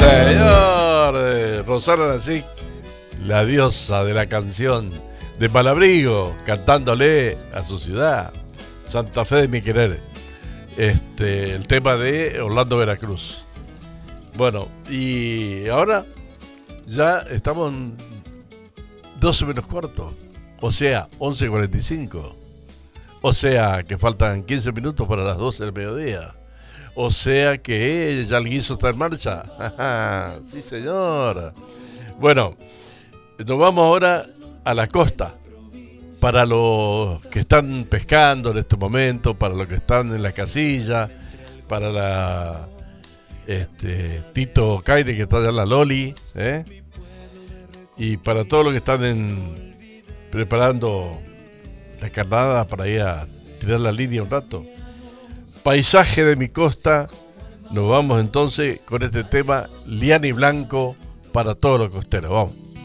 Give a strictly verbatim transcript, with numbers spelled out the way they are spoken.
señor, eh, Rosana Nazik, la diosa de la canción de Malabrigo, cantándole a su ciudad, Santa Fe de mi querer, este, el tema de Orlando Veracruz. Bueno, y ahora ya estamos en doce menos cuarto, o sea, once cuarenta y cinco, o sea que faltan quince minutos para las doce del mediodía. O sea que ya el guiso está en marcha. Sí, señor. Bueno, nos vamos ahora a la costa. Para los que están pescando en este momento, para los que están en la casilla, para la este, Tito Caire que está allá en la Loli, ¿eh? Y para todos los que están en, preparando la carnada para ir a tirar la línea un rato. Paisaje de mi costa, nos vamos entonces con este tema Liani Blanco para todos los costeros. Vamos.